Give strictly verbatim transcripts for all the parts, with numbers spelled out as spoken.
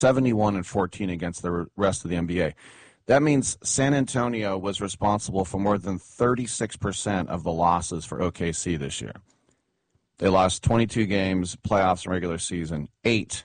seventy-one and fourteen against the rest of the N B A. That means San Antonio was responsible for more than thirty-six percent of the losses for O K C this year. They lost twenty-two games, playoffs and regular season. Eight.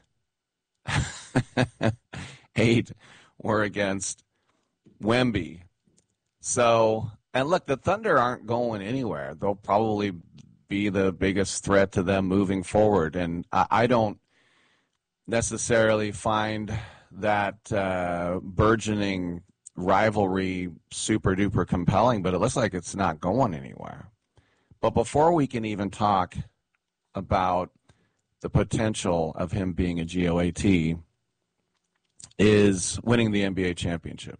Eight were against Wemby. So, and look, the Thunder aren't going anywhere. They'll probably be the biggest threat to them moving forward. And I, I don't necessarily find that uh, burgeoning rivalry super duper compelling, but it looks like it's not going anywhere. But before we can even talk about the potential of him being a G O A T, is winning the N B A championship.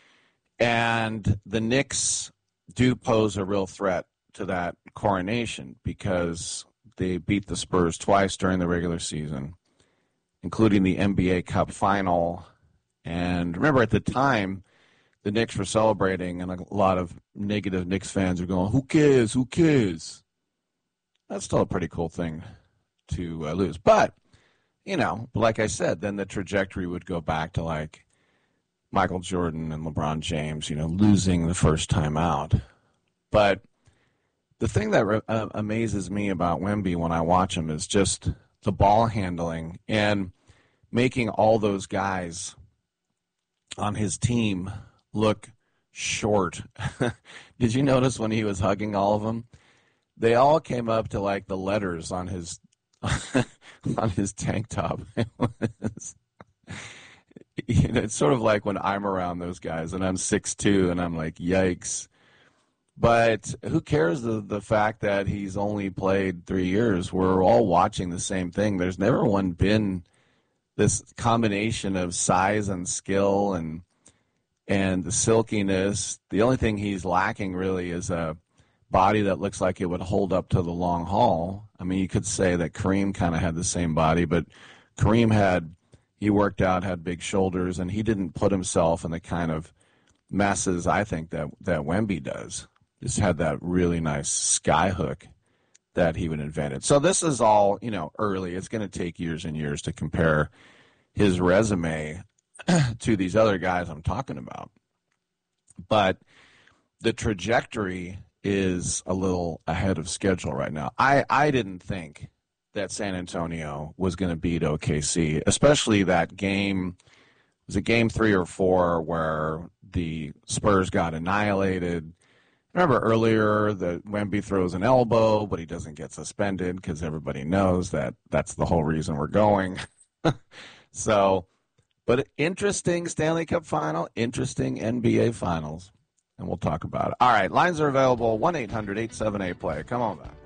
And the Knicks do pose a real threat to that coronation because they beat the Spurs twice during the regular season, including the N B A Cup final. And remember, at the time, the Knicks were celebrating, and a lot of negative Knicks fans are going, who cares, who cares? That's still a pretty cool thing to uh, lose. But, you know, like I said, then the trajectory would go back to, like, Michael Jordan and LeBron James, you know, losing the first time out. But the thing that re- uh, amazes me about Wemby when I watch him is just the ball handling and making all those guys on his team look short. Did you notice when he was hugging all of them? They all came up to like the letters on his on his tank top. It was, you know, it's sort of like when I'm around those guys and I'm six two and I'm like, yikes. But who cares the, the fact that he's only played three years? We're all watching the same thing. There's never one been this combination of size and skill and and the silkiness. The only thing he's lacking really is a body that looks like it would hold up to the long haul. I mean, you could say that Kareem kind of had the same body, but Kareem had, he worked out, had big shoulders, and he didn't put himself in the kind of messes I think that, that Wemby does. Just had that really nice sky hook that he would invented. So this is all, you know, early. It's going to take years and years to compare his resume to these other guys I'm talking about. But the trajectory is a little ahead of schedule right now. I, I didn't think that San Antonio was going to beat O K C, especially that game. Was it game three or four where the Spurs got annihilated? Remember earlier that Wemby throws an elbow, but he doesn't get suspended because everybody knows that that's the whole reason we're going. So, but interesting Stanley Cup final, interesting N B A finals, and we'll talk about it. All right, lines are available, one eight hundred eight seven eight play. Come on back.